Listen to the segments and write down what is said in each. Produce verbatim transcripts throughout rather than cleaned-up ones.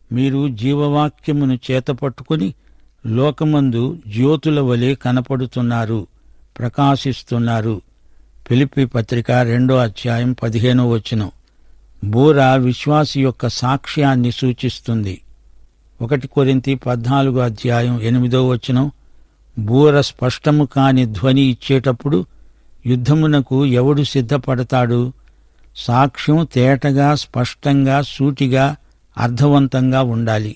మీరు జీవవాక్యమును చేతపట్టుకుని లోకమందు జ్యోతుల వలె కనపడుతున్నారు, ప్రకాశిస్తున్నారు. ఫిలిప్పీ పత్రిక రెండో అధ్యాయం పదిహేనో వచనం. బూర విశ్వాసి యొక్క సాక్ష్యాన్ని సూచిస్తుంది. ఒకటి కొరింథీ పద్నాలుగో అధ్యాయం ఎనిమిదో వచనం. బూర స్పష్టము కాని ధ్వని ఇచ్చేటప్పుడు యుద్ధమునకు ఎవడు సిద్ధపడతాడు? సాక్ష్యం తేటగా, స్పష్టంగా, సూటిగా, అర్థవంతంగా ఉండాలి.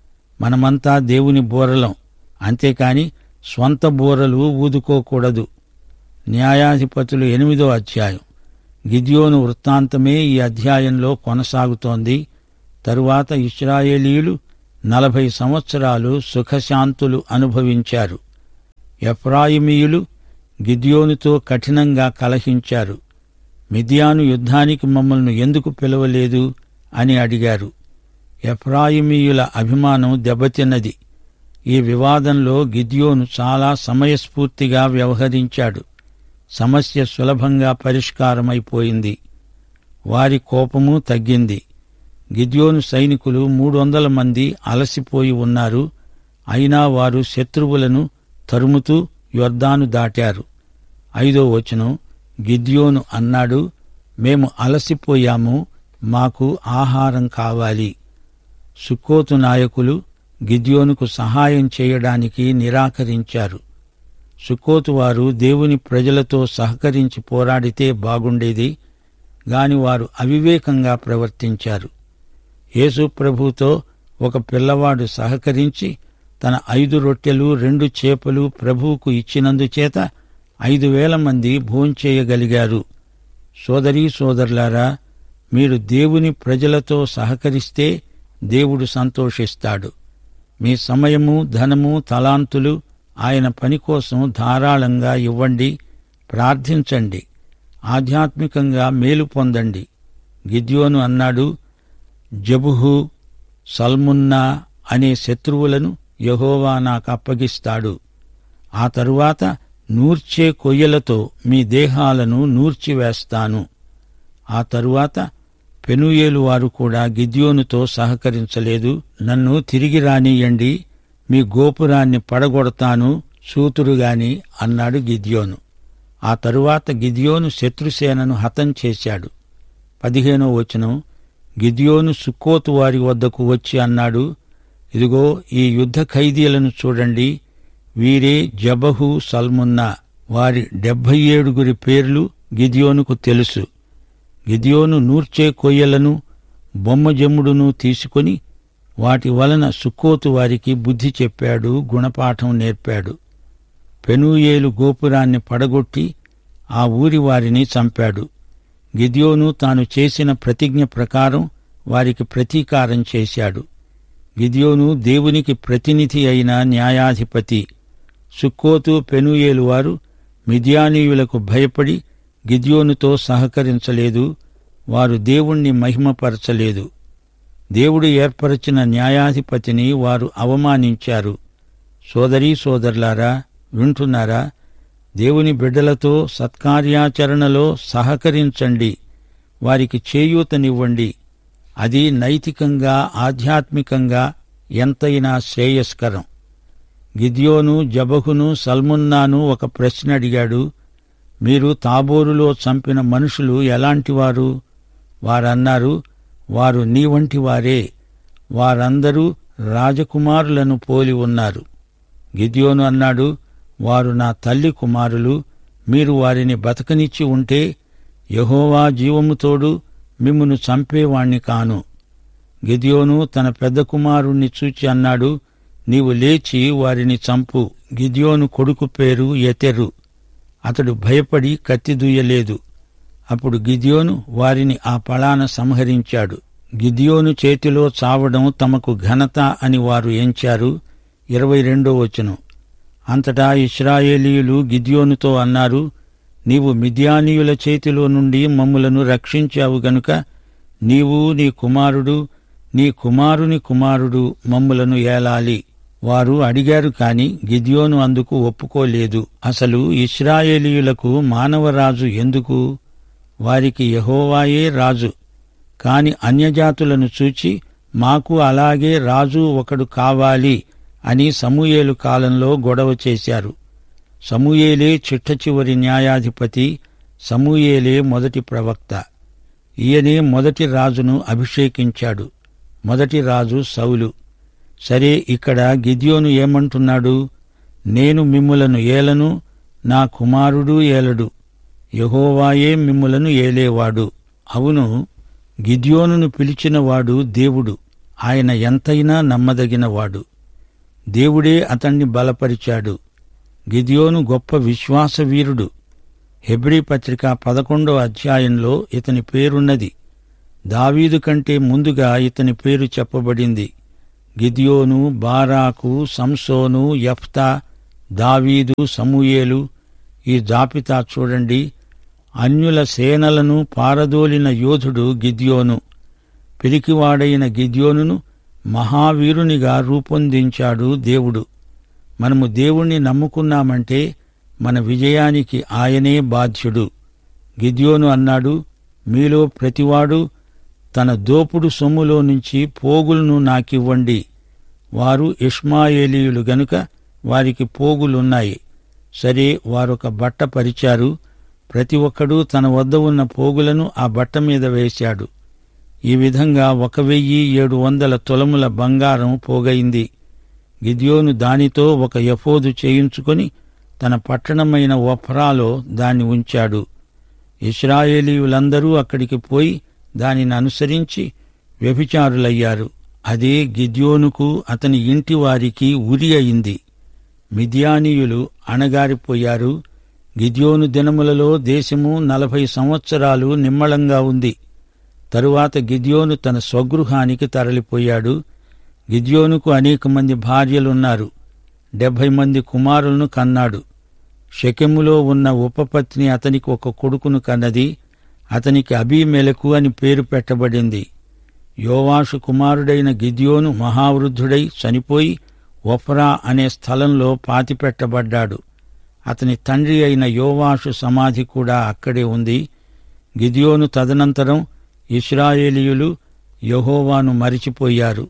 మనమంతా దేవుని బూరలం, అంతేకాని స్వంత బూరలు ఊదుకోకూడదు. న్యాయాధిపతులు ఎనిమిదో అధ్యాయం. గిద్యోను వృత్తాంతమే ఈ అధ్యాయంలో కొనసాగుతోంది. తరువాత ఇశ్రాయేలీయులు నలభై సంవత్సరాలు సుఖశాంతులు అనుభవించారు. ఎఫ్రాయిమీయులు గిద్యోనుతో కఠినంగా కలహించారు. మిద్యాను యుద్ధానికి మమ్మల్ని ఎందుకు పిలవలేదు అని అడిగారు. ఎఫ్రాయిమీయుల అభిమానం దెబ్బతిన్నది. ఈ వివాదంలో గిద్యోను చాలా సమయస్ఫూర్తిగా వ్యవహరించాడు. సమస్య సులభంగా పరిష్కారమైపోయింది. వారి కోపము తగ్గింది. గిద్యోను సైనికులు మూడు వందల మంది అలసిపోయి ఉన్నారు. అయినా వారు శత్రువులను తరుముతూ యొర్దాను దాటారు. ఐదో వచనం. గిద్యోను అన్నాడు, మేము అలసిపోయాము, మాకు ఆహారం కావాలి. సుక్కోతు నాయకులు గిద్యోనుకు సహాయం చేయడానికి నిరాకరించారు. సుక్కోతు వారు దేవుని ప్రజలతో సహకరించి పోరాడితే బాగుండేది, గాని వారు అవివేకంగా ప్రవర్తించారు. యేసు ప్రభుతో ఒక పిల్లవాడు సహకరించి తన ఐదు రొట్టెలు రెండు చేపలు ప్రభువుకు ఇచ్చినందుచేత ఐదు వేల మంది భోంచేయగలిగారు. సోదరీ సోదరులారా, మీరు దేవుని ప్రజలతో సహకరిస్తే దేవుడు సంతోషిస్తాడు. మీ సమయము, ధనము, తలాంతులు ఆయన పని కోసం ధారాళంగా ఇవ్వండి. ప్రార్థించండి. ఆధ్యాత్మికంగా మేలు పొందండి. గిద్యోను అన్నాడు, జబుహు, సల్మున్నా అనే శత్రువులను యెహోవా నాకు అప్పగిస్తాడు. ఆ తరువాత నూర్చే కొయ్యలతో మీ దేహాలను నూర్చివేస్తాను. ఆ తరువాత పెనూయేలు వారు కూడా గిద్యోనుతో సహకరించలేదు. నన్ను తిరిగి రానియ్యండి, మీ గోపురాన్ని పడగొడతాను సూతురుగాని అన్నాడు గిద్యోను. ఆ తరువాత గిద్యోను శత్రుసేనను హతం చేశాడు. పదిహేనో వచనం. గిద్యోను సుక్కోతు వారి వద్దకు వచ్చి అన్నాడు, ఇదిగో ఈ యుద్ధ ఖైదీలను చూడండి, వీరే జబహు, సల్మున్నా. వారి డెబ్బై ఏడుగురి పేర్లు గిద్యోనుకు తెలుసు. గిద్యోను నూర్చే కొయ్యలను, బొమ్మజమ్ముడును తీసుకొని వాటి వలన సుక్కోతు వారికి బుద్ధి చెప్పాడు, గుణపాఠం నేర్పాడు. పెనూయేలు గోపురాన్ని పడగొట్టి ఆ ఊరి వారిని చంపాడు. గిద్యోను తాను చేసిన ప్రతిజ్ఞ ప్రకారం వారికి ప్రతీకారం చేశాడు. గిద్యోను దేవునికి ప్రతినిధి అయిన న్యాయాధిపతి. సుక్కోతు, పెనూయేలు వారు మిద్యానీయులకు భయపడి గిద్యోనుతో సహకరించలేదు. వారు దేవుణ్ణి మహిమపరచలేదు. దేవుడు ఏర్పరచిన న్యాయాధిపతిని వారు అవమానించారు. సోదరీ సోదరులారా, వింటున్నారా? దేవుని బిడ్డలతో సత్కార్యాచరణలో సహకరించండి. వారికి చేయూతనివ్వండి. అది నైతికంగా, ఆధ్యాత్మికంగా ఎంతైనా శ్రేయస్కరం. గిద్యోను, జబహును, సల్మున్నాను ఒక ప్రశ్న అడిగాడు. మీరు తాబోరులో చంపిన మనుషులు ఎలాంటివారు? వారన్నారు, వారు నీ వంటి వారే. వారందరూ రాజకుమారులను పోలి ఉన్నారు. గిద్యోను అన్నాడు, వారు నా తల్లి కుమారులు. మీరు వారిని బతకనిచ్చి ఉంటే యెహోవా జీవముతోడు మిమ్మును చంపేవాణ్ణి కాను. గిద్యోను తన పెద్ద కుమారుణ్ణి చూచి అన్నాడు, నీవు లేచి వారిని చంపు. గిద్యోను కొడుకు పేరు యెతెరు. అతడు భయపడి కత్తి దూయలేదు. అప్పుడు గిద్యోను వారిని ఆ పళాన సంహరించాడు. గిద్యోను చేతిలో చావడం తమకు ఘనత అని వారు ఎంచారు. ఇరవై రెండో వచనం. అంతటా ఇశ్రాయేలీయులు గిద్యోనుతో అన్నారు, నీవు మిద్యానీయుల చేతిలో నుండి మమ్ములను రక్షించావు గనుక నీవు, నీ కుమారుడు, నీ కుమారుని కుమారుడు మమ్ములను ఏలాలి. వారు అడిగారు కాని గిద్యోను అందుకు ఒప్పుకోలేదు. అసలు ఇశ్రాయేలీయులకు మానవరాజు ఎందుకు? వారికి యెహోవాయే రాజు. కాని అన్యజాతులను చూచి మాకు అలాగే రాజు ఒకడు కావాలి అని సమూయేలు కాలంలో గొడవ చేశారు. సమూయేలే చిట్టచివరి న్యాయాధిపతి, సమూయేలే మొదటి ప్రవక్త. ఈయనే మొదటి రాజును అభిషేకించాడు. మొదటి రాజు సౌలు. సరే, ఇక్కడ గిద్యోను ఏమంటున్నాడు? నేను మిమ్ములను ఏలను, నా కుమారుడు ఏలడు, యెహోవాయే మిమ్ములను ఏలేవాడు. అవును, గిద్యోనును పిలిచినవాడు దేవుడు. ఆయన ఎంతైనా నమ్మదగినవాడు. దేవుడే అతణ్ణి బలపరిచాడు. గిద్యోను గొప్ప విశ్వాసవీరుడు. హెబ్రీ పత్రిక పదకొండో అధ్యాయంలో ఇతని పేరున్నది. దావీదు కంటే ముందుగా ఇతని పేరు చెప్పబడింది. గిద్యోను, బారాకు, సంసోను, యెఫ్తా, దావీదు, సమూయేలు. ఈ జాబితా చూడండి. అన్యుల సేనలను పారదోలిన యోధుడు గిద్యోను. పిరికివాడైన గిద్యోనును మహావీరునిగా రూపొందించాడు దేవుడు. మనము దేవుణ్ణి నమ్ముకున్నామంటే మన విజయానికి ఆయనే బాధ్యుడు. గిద్యోను అన్నాడు, మీలో ప్రతివాడు తన దోపుడు సొమ్ములో నుంచి పోగులను నాకివ్వండి. వారు ఇష్మాయేలీయులు గనుక వారికి పోగులున్నాయి. సరే, వారొక బట్ట పరిచారు. ప్రతి ఒక్కడూ తన వద్ద ఉన్న పోగులను ఆ బట్ట మీద వేశాడు. ఈ విధంగా ఒక వెయ్యి ఏడు వందల తులముల బంగారం పోగైంది. గిద్యోను దానితో ఒక ఎఫోదు చేయించుకొని తన పట్టణమైన ఒఫ్రాలో దాన్ని ఉంచాడు. ఇశ్రాయేలీయులందరూ అక్కడికి పోయి దానిని అనుసరించి వ్యభిచారులయ్యారు. అదే గిద్యోనుకు అతని ఇంటి వారికి ఉరి అయింది. మిద్యానీయులు అణగారిపోయారు. గిద్యోను దినములలో దేశము నలభై సంవత్సరాలు నిమ్మళంగా ఉంది. తరువాత గిద్యోను తన స్వగృహానికి తరలిపోయాడు. గిద్యోనుకు అనేక మంది భార్యలున్నారు. డెబ్బై మంది కుమారులను కన్నాడు. షెకెములో ఉన్న ఉపపత్ని అతనికి ఒక కొడుకును కన్నది. అతనికి అబీమెలెకు అని పేరు పెట్టబడింది. యోవాషు కుమారుడైన గిద్యోను మహావృద్ధుడై చనిపోయి ఒఫ్రా అనే స్థలంలో పాతిపెట్టబడ్డాడు. అతని తండ్రి అయిన యోవాషు సమాధి కూడా అక్కడే ఉంది. గిద్యోను తదనంతరం ఇశ్రాయేలీయులు యెహోవాను మరిచిపోయారు.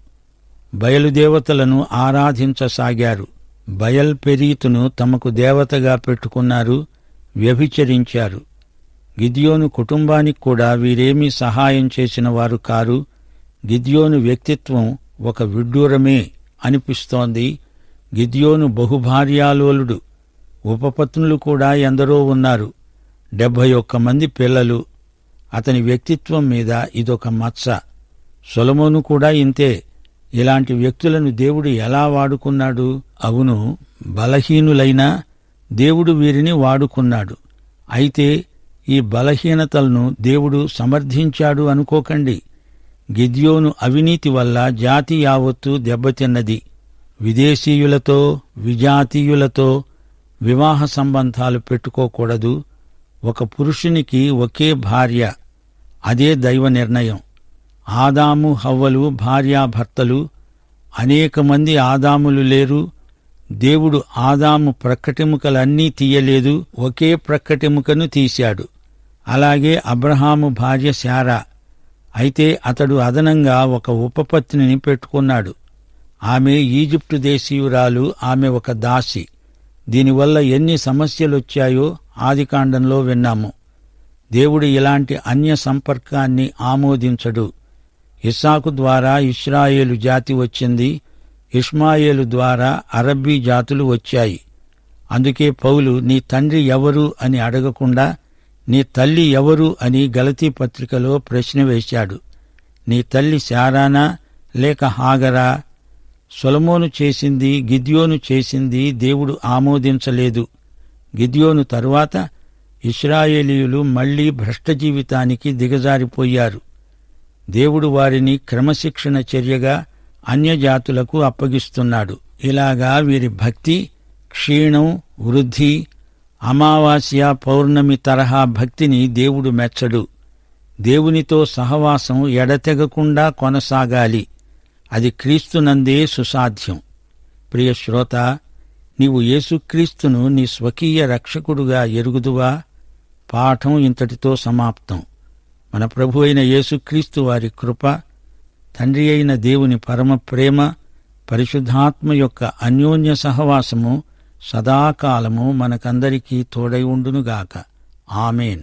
బయలుదేవతలను ఆరాధించసాగారు. బయల్ పెరీతును తమకు దేవతగా పెట్టుకున్నారు, వ్యభిచరించారు. గిద్యోను కుటుంబానికి కూడా వీరేమీ సహాయం చేసిన వారు కారు. గిద్యోను వ్యక్తిత్వం ఒక విడ్డూరమే అనిపిస్తోంది. గిద్యోను బహుభార్యాలోలుడు. ఉపపత్నులు కూడా ఎందరో ఉన్నారు. డెబ్బై ఒక్క మంది పిల్లలు. అతని వ్యక్తిత్వం మీద ఇదొక మచ్చ. సొలొమోను కూడా ఇంతే. ఇలాంటి వ్యక్తులను దేవుడు ఎలా వాడుకున్నాడు? అవును, బలహీనులైనా దేవుడు వీరిని వాడుకున్నాడు. అయితే ఈ బలహీనతలను దేవుడు సమర్థించాడు అనుకోకండి. గిద్యోను అవినీతి వల్ల జాతి యావత్తు దెబ్బతిన్నది. విదేశీయులతో, విజాతీయులతో వివాహ సంబంధాలు పెట్టుకోకూడదు. ఒక పురుషునికి ఒకే భార్య. అదే దైవ నిర్ణయం. ఆదాము హవ్వలు భార్యాభర్తలు. అనేక మంది ఆదాములు లేరు. దేవుడు ఆదాము ప్రక్కటెముకలన్నీ తీయలేదు, ఒకే ప్రక్కటెముకను తీశాడు. అలాగే అబ్రహాము భార్య శారా. అయితే అతడు అదనంగా ఒక ఉపపత్నిని పెట్టుకున్నాడు. ఆమె ఈజిప్టు దేశీయురాలు. ఆమె ఒక దాసి. దీనివల్ల ఎన్ని సమస్యలొచ్చాయో ఆదికాండంలో విన్నాము. దేవుడు ఇలాంటి అన్య సంపర్కాన్ని ఆమోదించడు. ఇస్సాకు ద్వారా ఇశ్రాయేలు జాతి వచ్చింది. ఇష్మాయేలు ద్వారా అరబ్బీ జాతులు వచ్చాయి. అందుకే పౌలు నీ తండ్రి ఎవరు అని అడగకుండా నీ తల్లి ఎవరు అని గలతీ పత్రికలో ప్రశ్న వేశాడు. నీ తల్లి శారానా లేక హాగరా? సొలొమోను చేసింది, గిద్యోను చేసింది దేవుడు ఆమోదించలేదు. గిద్యోను తరువాత ఇశ్రాయేలీయులు మళ్లీ భ్రష్ట జీవితానికి దిగజారిపోయారు. దేవుడు వారిని క్రమశిక్షణ చర్యగా అన్యజాతులకు అప్పగిస్తున్నాడు. ఇలాగా వీరి భక్తి క్షీణం, వృద్ధి, అమావాస్య, పౌర్ణమి తరహా భక్తిని దేవుడు మెచ్చడు. దేవునితో సహవాసం ఎడతెగకుండా కొనసాగాలి. అది క్రీస్తునందే సుసాధ్యం. ప్రియ శ్రోత, నీవు యేసుక్రీస్తును నీ స్వకీయ రక్షకుడుగా ఎరుగుదువా? పాఠం ఇంతటితో సమాప్తం. మన ప్రభు అయిన యేసుక్రీస్తు వారి కృప, తండ్రి అయిన దేవుని పరమ ప్రేమ, పరిశుద్ధాత్మ యొక్క అన్యోన్య సహవాసము సదాకాలము మనకందరికీ తోడై ఉండునుగాక. ఆమేన్.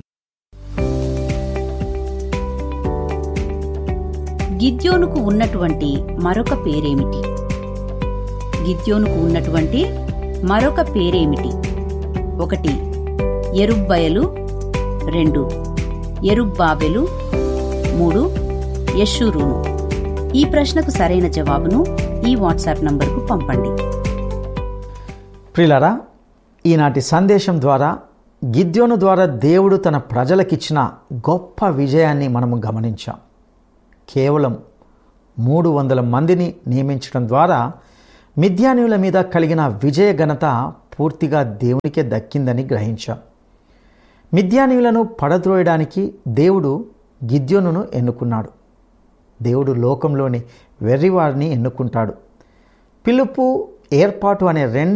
గిద్యోనుకు ఉన్నటువంటి మరొక పేరేమిటి? గిద్యోనుకు ఉన్నటువంటి మరొక పేరేమిటి? ఒకటి యెరుబ్బయలు, రెండు యెరుబ్బాబెలు, మూడు యెషూరూను. ఈ ప్రశ్నకు సరైన జవాబును ఈ వాట్సాప్ నంబర్కు పంపండి. ప్రియులారా, ఈనాటి సందేశం ద్వారా గిద్యోను ద్వారా దేవుడు తన ప్రజలకిచ్చిన గొప్ప విజయాన్ని మనము గమనించాం. కేవలం మూడు వందల మందిని నియమించడం ద్వారా మిద్యానీయుల మీద కలిగిన విజయ ఘనత పూర్తిగా దేవునికే దక్కిందని గ్రహించాం. మిద్యానీయులను పడద్రోయడానికి దేవుడు గిద్యోనును ఎన్నుకున్నాడు. దేవుడు లోకంలోని వెర్రివారిని ఎన్నుకుంటాడు. పిలుపు, ఏర్పాటు అనే రెండు